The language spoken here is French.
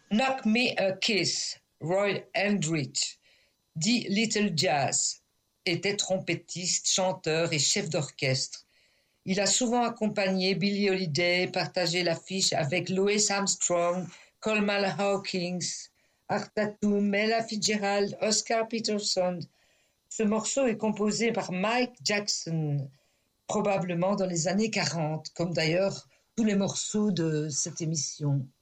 Knock Me a Kiss, Roy Eldridge, dit Little Jazz, était trompettiste, chanteur et chef d'orchestre. Il a souvent accompagné Billie Holiday, partagé l'affiche avec Louis Armstrong, Coleman Hawkins, Art Tatum, Ella Fitzgerald, Oscar Peterson. Ce morceau est composé par Mike Jackson, probablement dans les années 40, comme d'ailleurs tous les morceaux de cette émission.